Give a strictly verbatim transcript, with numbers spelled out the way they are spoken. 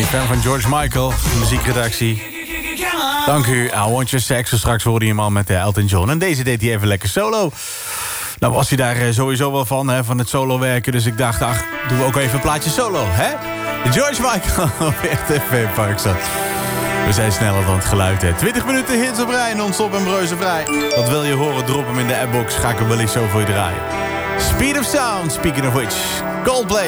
fan van George Michael, de muziekredactie. Dank u, I Want Your Sex. Straks hoorde je hem al met Elton John. En deze deed hij even lekker solo. Nou was hij daar sowieso wel van, hè, van het solo werken. Dus ik dacht, ach, doen we ook even een plaatje solo, hè? George Michael op R T V Parkstad. We zijn sneller dan het geluid, hè. twintig minuten hits op rij, non-stop en breuzenvrij. Wat wil je horen, drop hem in de appbox. Ga ik hem wellicht zo voor je draaien. Speed of Sound, speaking of which. Coldplay.